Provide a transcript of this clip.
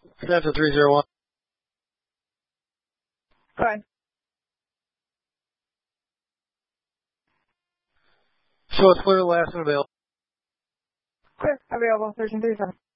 Delta 301. Go ahead. Show us clear, last and available. Clear, available, 1337.